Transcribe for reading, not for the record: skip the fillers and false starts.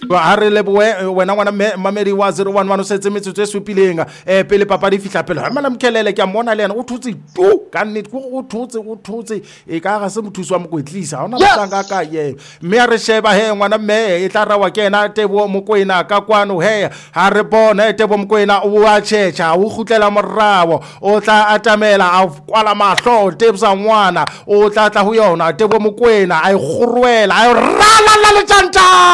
ha re leboe wena ngwana mamedi wa 011 o setse metsotso e supileng pele papa di fihla pele ha mala mkelele ke a mona le yena o thutse tu ka nnete o thutse e ka ga se mothuso wa mokwetlisa ha ona matlanga ka ye mme a re sheba he ngwana mme e tla rawa ke ena Tebo Mokoena ka kwano he ha re bona Tebo Mokoena o a tshetsha o gutlela morao o tla atamela a kwala mahlo Tebsa ngwana o tla ho yona Tebo Mokoena a e gurwela a rala la le tjantja